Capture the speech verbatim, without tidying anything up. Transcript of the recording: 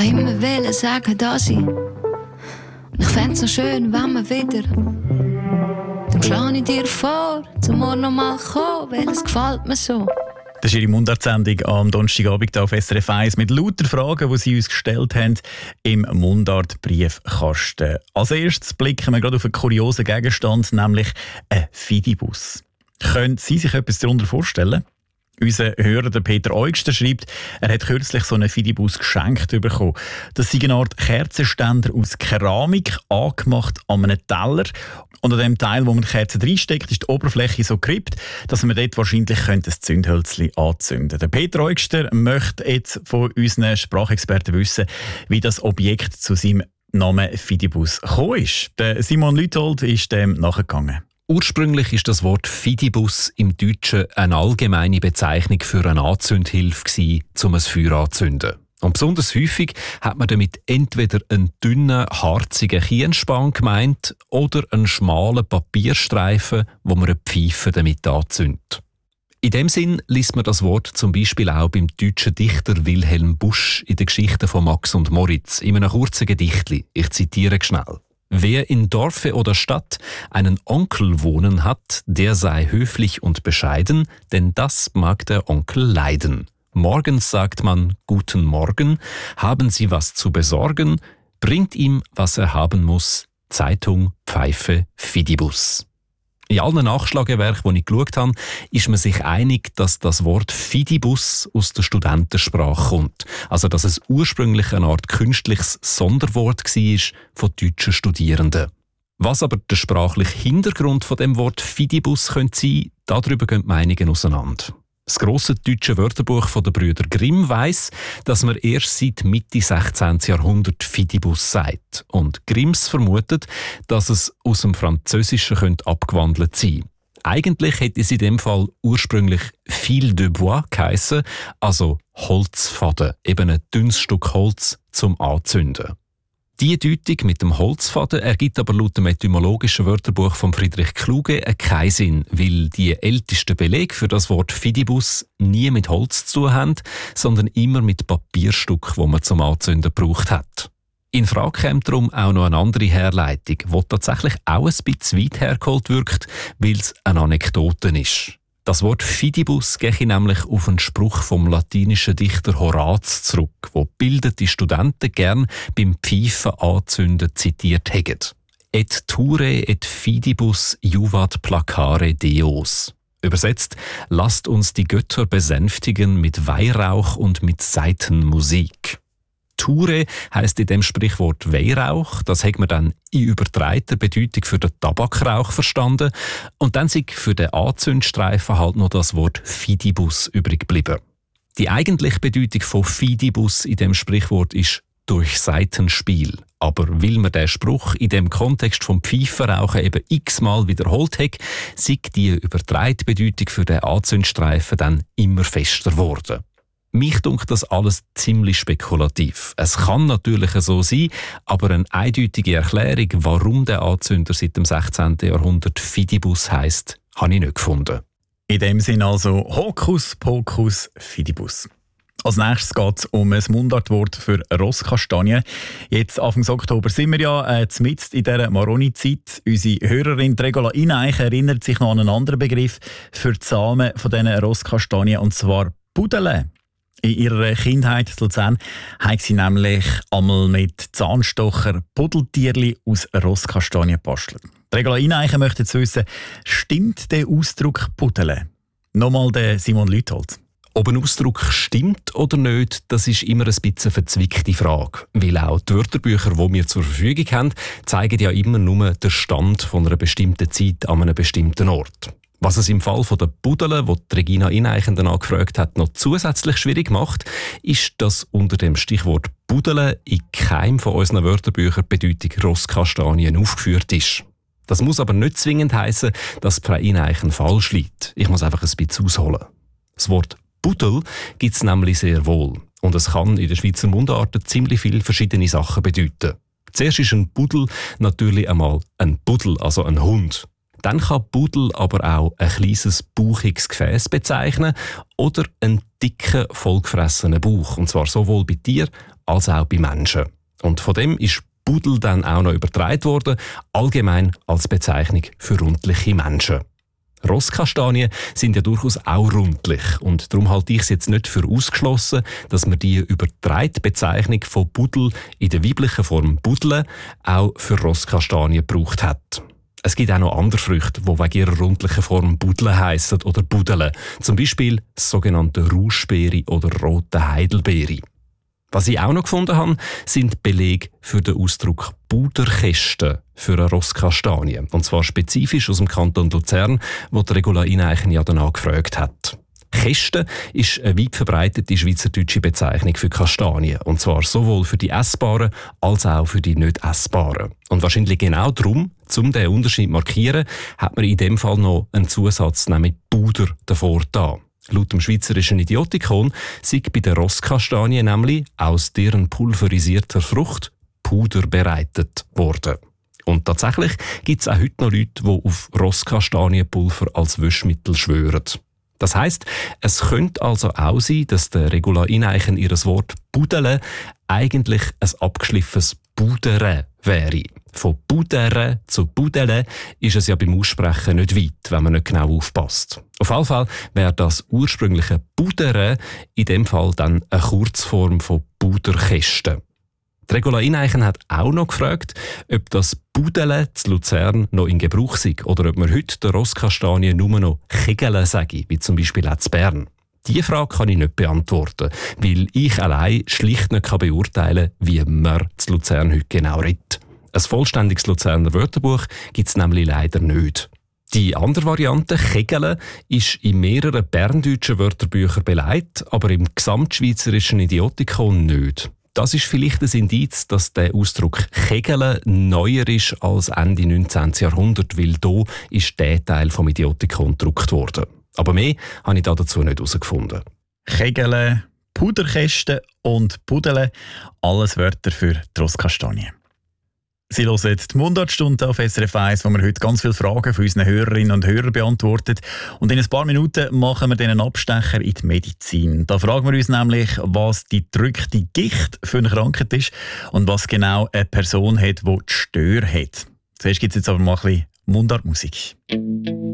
habe immer wollen sagen, dass ich. Und ich fände es noch schön, wenn wir wieder. Dann schlage ich dir vor, zum morgen noch mal kommen, weil es gefällt mir so. Das ist Ihre Mundart-Sendung am Donnerstagabend auf S R F eins mit lauter Fragen, die Sie uns gestellt haben im Mundart-Briefkasten. Als erstes blicken wir gerade auf einen kuriosen Gegenstand, nämlich einen Fidibus. Können Sie sich etwas darunter vorstellen? Unser Hörer, der Peter Eugster, schreibt, er hat kürzlich so einen Fidibus geschenkt bekommen. Das ist eine Art Kerzenständer aus Keramik, angemacht an einem Teller. Und an dem Teil, wo man die Kerze reinsteckt, ist die Oberfläche so gekippt, dass man dort wahrscheinlich ein Zündhölzchen anzünden könnte. Der Peter Eugster möchte jetzt von unseren Sprachexperten wissen, wie das Objekt zu seinem Namen Fidibus gekommen ist. Der Simon Lüthold ist dem nachgegangen. Ursprünglich ist das Wort Fidibus im Deutschen eine allgemeine Bezeichnung für eine Anzündhilfe gewesen, um ein Feuer anzünden. Und besonders häufig hat man damit entweder einen dünnen, harzigen Kienspan gemeint oder einen schmalen Papierstreifen, wo man eine Pfeife damit anzündet. In dem Sinn liest man das Wort zum Beispiel auch beim deutschen Dichter Wilhelm Busch in den Geschichten von Max und Moritz in einem kurzen Gedichtli. Ich zitiere schnell. Wer in Dorfe oder Stadt einen Onkel wohnen hat, der sei höflich und bescheiden, denn das mag der Onkel leiden. Morgens sagt man Guten Morgen, haben Sie was zu besorgen, bringt ihm, was er haben muss, Zeitung, Pfeife, Fidibus. In allen Nachschlagewerken, die ich geschaut habe, ist man sich einig, dass das Wort Fidibus aus der Studentensprache kommt. Also, dass es ursprünglich eine Art künstliches Sonderwort war von deutschen Studierenden. Was aber der sprachliche Hintergrund von dem Wort Fidibus könnte sein, darüber gehen die Meinungen auseinander. Das grosse deutsche Wörterbuch von den Brüder Grimm weiss, dass man erst seit Mitte sechzehnten Jahrhundert Fidibus sagt. Und Grimms vermutet, dass es aus dem Französischen könnte abgewandelt sein. Eigentlich hätte es in dem Fall ursprünglich Fil de Bois geheissen, also Holzfaden, eben ein dünnes Stück Holz zum Anzünden. Die Deutung mit dem Holzfaden ergibt aber laut dem etymologischen Wörterbuch von Friedrich Kluge keinen Sinn, weil die ältesten Belege für das Wort Fidibus nie mit Holz zu tun haben, sondern immer mit Papierstück, wo man zum Anzünden gebraucht hat. In Frage kommt darum auch noch eine andere Herleitung, die tatsächlich auch ein bisschen weit hergeholt wirkt, weil es eine Anekdote ist. Das Wort Fidibus gehe nämlich auf einen Spruch vom latinischen Dichter Horaz zurück, wo gebildete Studenten gern beim Pfeifen anzünden zitiert haben. Et ture et fidibus juvat placare Deos. Übersetzt, lasst uns die Götter besänftigen mit Weihrauch und mit Saitenmusik. Ture heisst in dem Sprichwort Weihrauch, das hat man dann in übertreiter Bedeutung für den Tabakrauch verstanden und dann sind für den Anzündstreifen halt noch das Wort Fidibus übrig geblieben. Die eigentliche Bedeutung von Fidibus in dem Sprichwort ist durch Saitenspiel. Aber weil man den Spruch in dem Kontext vom Pfeifenrauchen eben x-mal wiederholt hat, ist die übertreite Bedeutung für den Anzündstreifen dann immer fester geworden. Mich dunkt das alles ziemlich spekulativ. Es kann natürlich so sein, aber eine eindeutige Erklärung, warum der Anzünder seit dem sechzehnten Jahrhundert Fidibus heisst, habe ich nicht gefunden. In dem Sinn also Hokus Pokus Fidibus. Als nächstes geht es um ein Mundartwort für Rosskastanie. Jetzt Anfang Oktober sind wir ja äh, mitten in dieser Maroni-Zeit. Unsere Hörerin Regula Ineichen erinnert sich noch an einen anderen Begriff für die Samen von diesen Rosskastanien, und zwar Pudele. In ihrer Kindheit in Luzern haben sie nämlich einmal mit Zahnstocher Pudeltierli aus Rosskastanien gebastelt. Regula Ineichen möchte jetzt wissen, stimmt der Ausdruck Pudele? Nochmal der Simon Lüthold. Ob ein Ausdruck stimmt oder nicht, das ist immer ein bisschen eine verzwickte Frage. Weil auch die Wörterbücher, die wir zur Verfügung haben, zeigen ja immer nur den Stand von einer bestimmten Zeit an einem bestimmten Ort. Was es im Fall der Pudele, wo die Regina Ineichen danach gefragt hat, noch zusätzlich schwierig macht, ist, dass unter dem Stichwort Pudele in keinem von unseren Wörterbüchern die Bedeutung Rosskastanien aufgeführt ist. Das muss aber nicht zwingend heissen, dass Frau Ineichen falsch liegt. Ich muss einfach ein bisschen ausholen. Das Wort Pudel gibt es nämlich sehr wohl. Und es kann in der Schweizer Mundart ziemlich viele verschiedene Sachen bedeuten. Zuerst ist ein Pudel natürlich einmal ein Pudel, also ein Hund. Dann kann Pudel aber auch ein kleines, bauchiges Gefäß bezeichnen oder einen dicken, vollgefressenen Bauch. Und zwar sowohl bei Tieren als auch bei Menschen. Und von dem ist Pudel dann auch noch übertragen worden, allgemein als Bezeichnung für rundliche Menschen. Rosskastanien sind ja durchaus auch rundlich und darum halte ich es jetzt nicht für ausgeschlossen, dass man die übertragene Bezeichnung von Pudel in der weiblichen Form Budle auch für Rosskastanien gebraucht hat. Es gibt auch noch andere Früchte, die wegen ihrer rundlichen Form Budle heissen oder Budele, zum Beispiel das sogenannte Rauschbeere oder rote Heidelbeere. Was ich auch noch gefunden habe, sind Belege für den Ausdruck Puderkäste für eine Rosskastanie. Und zwar spezifisch aus dem Kanton Luzern, wo die Regula Ineichen ja danach gefragt hat. Käste ist eine weit verbreitete schweizerdeutsche Bezeichnung für Kastanien. Und zwar sowohl für die essbaren als auch für die nicht essbaren. Und wahrscheinlich genau darum, um diesen Unterschied zu markieren, hat man in dem Fall noch einen Zusatz, nämlich Puder, davor da. Laut dem Schweizerischen Idiotikon sei bei der Rosskastanie nämlich aus deren pulverisierter Frucht Puder bereitet worden. Und tatsächlich gibt es auch heute noch Leute, die auf Rosskastanienpulver als Waschmittel schwören. Das heisst, es könnte also auch sein, dass der Regula Ineichen ihres Wort «Pudele» eigentlich ein abgeschliffenes «Pudere» wäre. Von «Pudere» zu «Pudele» ist es ja beim Aussprechen nicht weit, wenn man nicht genau aufpasst. Auf jeden Fall wäre das ursprüngliche «Pudere» in dem Fall dann eine Kurzform von «Puderkäste». Die Regula Ineichen hat auch noch gefragt, ob das Pudele zu Luzern noch in Gebrauch sei oder ob man heute der Rosskastanie nur noch Kegele sage, wie zum Beispiel auch zu Bern. Diese Frage kann ich nicht beantworten, weil ich allein schlicht nicht beurteilen kann, wie man zu Luzern heute genau redet. Ein vollständiges Luzerner Wörterbuch gibt es nämlich leider nicht. Die andere Variante, Kegele, ist in mehreren berndeutschen Wörterbüchern beleidigt, aber im gesamtschweizerischen Idiotikon nicht. Das ist vielleicht ein Indiz, dass der Ausdruck «Kegele» neuer ist als Ende neunzehnten Jahrhundert, weil hier ist der Teil vom Idiotikon gedruckt worden. Aber mehr habe ich dazu nicht herausgefunden. Kegele, Puderkäste und Pudele, alles Wörter für die Rosskastanie. Sie hören die Mundartstunde auf S R F eins, wo wir heute ganz viele Fragen von unseren Hörerinnen und Hörern beantwortet. Und in ein paar Minuten machen wir einen Abstecher in die Medizin. Da fragen wir uns nämlich, was die gedrückte Gicht für eine Krankheit ist und was genau eine Person hat, die die Stör hat. Zuerst gibt es jetzt aber mal ein bisschen Mundartmusik.